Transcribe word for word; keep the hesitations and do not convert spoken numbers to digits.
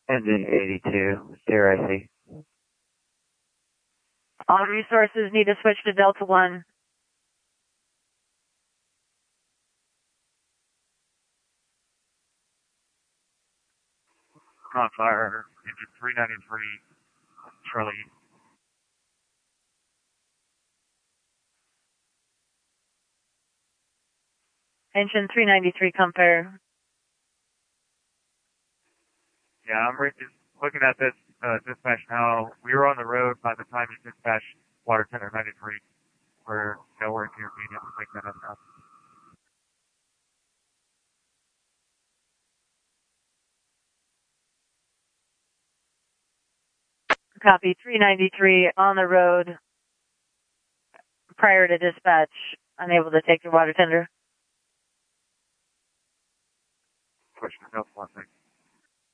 Engine eighty-two, Sierra I C. All resources need to switch to Delta one. On fire, engine three ninety-three, Charlie. Engine three ninety-three, compare. Yeah, I'm re- just looking at this uh, dispatch now. We were on the road by the time you dispatched water tender ninety-three. We're nowhere near being able to pick that up now. Copy, three ninety-three on the road prior to dispatch. Unable to take your water tender. Switch to Delta one, thanks.